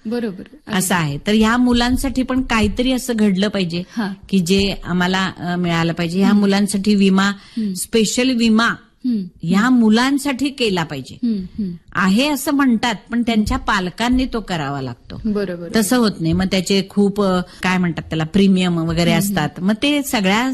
बरोबर असं आहे. तर ह्या मुलांसाठी पण काहीतरी असं घडलं पाहिजे की जे आम्हाला मिळालं पाहिजे. ह्या मुलांसाठी विमा, स्पेशल विमा ह्या मुलांसाठी केला पाहिजे आहे असं म्हणतात, पण त्यांच्या पालकांनी तो करावा लागतो. बरोबर. तसं होत नाही. मग त्याचे खूप काय म्हणतात त्याला प्रीमियम वगैरे असतात, मग ते सगळ्या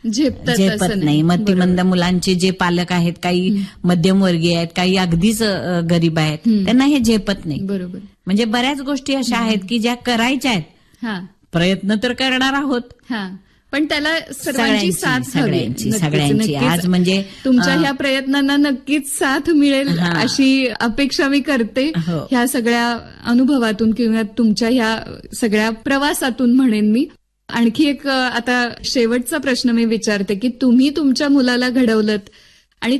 झेपत नाही. मतिमंद मुलांचे जे पालक आहेत, काही मध्यमवर्गीय आहेत, काही अगदीच गरीब आहेत, त्यांना हे झेपत नाही. बरोबर. म्हणजे बऱ्याच गोष्टी अशा आहेत की ज्या करायच्या आहेत, प्रयत्न तर करणार आहोत, पण त्याला सर्वांची साथ सगळ्यांची आज म्हणजे तुमच्या ह्या प्रयत्नांना नक्कीच साथ मिळेल अशी अपेक्षा मी करते. ह्या सगळ्या अनुभवातून किंवा तुमच्या ह्या सगळ्या प्रवासातून म्हणेन मी. आणखी एक आता शेवटचा प्रश्न मी विचारते की तुम्ही तुमच्या मुलाला घडवलत आणि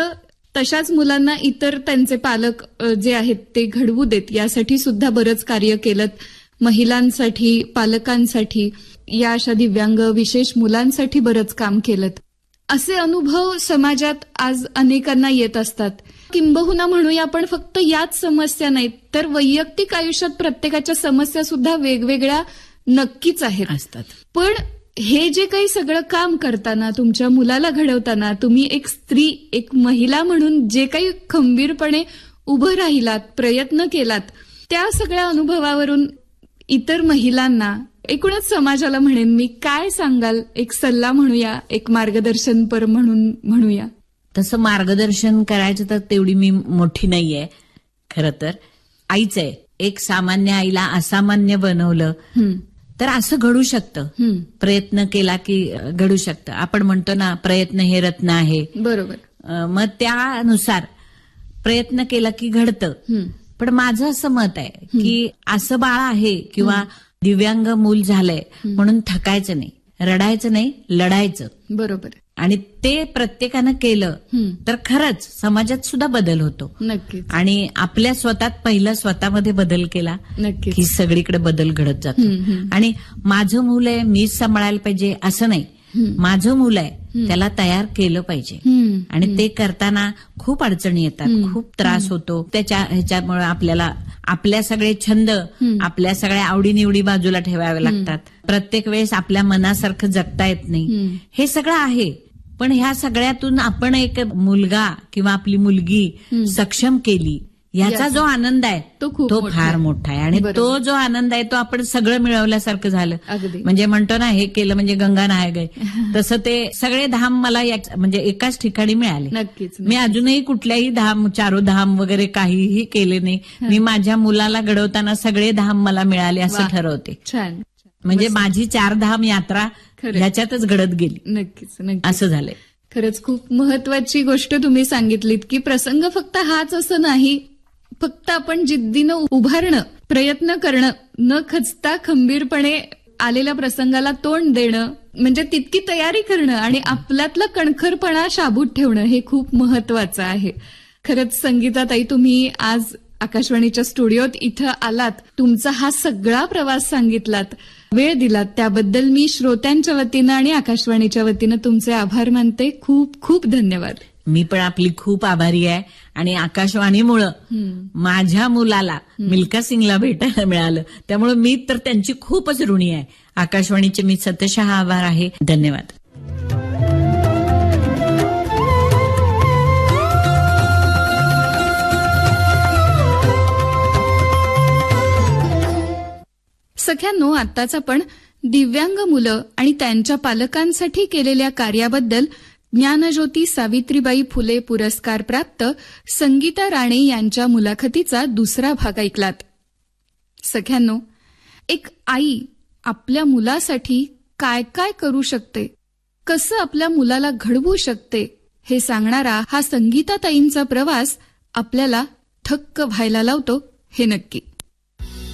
तशाच मुलांना इतर त्यांचे पालक जे आहेत ते घडवू देत यासाठी सुद्धा बरंच कार्य केलं. महिलांसाठी, पालकांसाठी, या अशा दिव्यांग विशेष मुलांसाठी बरंच काम केलं. असे अनुभव समाजात आज अनेकांना येत असतात. किंबहुना म्हणूया आपण फक्त याच समस्या नाहीत तर वैयक्तिक आयुष्यात प्रत्येकाच्या समस्या सुद्धा वेगवेगळ्या नक्कीच असतात. पण हे जे काही सगळं काम करताना, तुमच्या मुलाला घडवताना तुम्ही एक स्त्री, एक महिला म्हणून जे काही खंबीरपणे उभं राहिलात, प्रयत्न केलात, त्या सगळ्या अनुभवावरून इतर महिलांना, एकूणच समाजाला म्हणेन मी, काय सांगाल? एक सल्ला म्हणूया, एक मार्गदर्शनपर म्हणून म्हणूया. तसं मार्गदर्शन करायचं तर तेवढी मी मोठी नाहीये. खरं तर आईच आहे. एक सामान्य आईला असामान्य बनवलं तर असं घडू शकतं. प्रयत्न केला की घडू शकतं. आपण म्हणतो ना, प्रयत्न हे रत्न आहे. बरोबर. मग त्यानुसार प्रयत्न केला की घडतं. पण माझं असं मत आहे की असं बाळ आहे किंवा दिव्यांग मूल झालंय म्हणून थकायचं नाही, रडायचं नाही, लढायचं. बरोबर. आणि ते प्रत्येकानं केलं तर खरंच समाजात सुद्धा बदल होतो. नक्कीच. आणि आपल्या पहिला स्वतःमध्ये बदल केला की सगळीकडे बदल घडत जातो. आणि माझं मूल आहे, मीच सांभाळायला पाहिजे असं नाही. माझं मुलं आहे, त्याला तयार केलं पाहिजे. आणि ते करताना खूप अडचणी येतात, खूप त्रास होतो. ह्याच्यामुळे आपल्याला आपल्या सगळे छंद, आपल्या सगळ्या आवडीनिवडी बाजूला ठेवाव्या लागतात. प्रत्येक वेळेस आपल्या मनासारखं जगता येत नाही. हे सगळं आहे. पण ह्या सगळ्यातून आपण एक मुलगा किंवा आपली मुलगी सक्षम केली, याचा जो आनंद आहे तो फार मोठा आहे. आणि तो जो आनंद आहे तो आपण सगळं मिळवल्यासारखं झालं. म्हणजे म्हणतो ना, हे केलं म्हणजे गंगा नहाय गई, तसं ते सगळे धाम मला म्हणजे एकाच ठिकाणी मिळाले. नक्कीच. मी अजूनही कुठल्याही चारोधाम वगैरे काहीही केले नाही. मी माझ्या मुलाला घडवताना सगळे धाम मला मिळाले असं ठरवते. छान. म्हणजे माझी 4 धाम यात्रा ह्याच्यातच घडत गेली. नक्कीच. असं झालंय. खरंच खूप महत्वाची गोष्ट तुम्ही सांगितलीत की प्रसंग फक्त हाच असं नाही, फक्त आपण जिद्दीनं उभारणं, प्रयत्न करणं, न खचता खंबीरपणे आलेल्या प्रसंगाला तोंड देणं, म्हणजे तितकी तयारी करणं आणि आपल्यातला कणखरपणा शाबूत ठेवणं हे खूप महत्वाचं आहे. खरंच संगीताताई, तुम्ही आज आकाशवाणीच्या स्टुडिओत इथं आलात, तुमचा हा सगळा प्रवास सांगितलात, वेळ दिलात, त्याबद्दल मी श्रोत्यांच्या वतीनं आणि आकाशवाणीच्या वतीनं तुमचे आभार मानते. खूप खूप धन्यवाद. मी पण आपली खूप आभारी आहे. आणि आकाशवाणीमुळं माझ्या मुलाला मिल्खा सिंगला भेटायला मिळालं, त्यामुळे मी तर त्यांची खूपच ऋणी आहे. आकाशवाणीचे मी सतशः आभार आहे. धन्यवाद. सख्यांनो, आत्ताच आपण दिव्यांग मुलं आणि त्यांच्या पालकांसाठी केलेल्या कार्याबद्दल ज्ञानज्योती सावित्रीबाई फुले पुरस्कार प्राप्त संगीता राणे यांच्या मुलाखतीचा दुसरा भाग ऐकलात. सख्यांनो, एक आई आपल्या मुलासाठी काय काय करू शकते, कसं आपल्या मुलाला घडवू शकते, हे सांगणारा हा संगीताताईंचा प्रवास आपल्याला थक्क व्हायला लावतो, हे नक्की.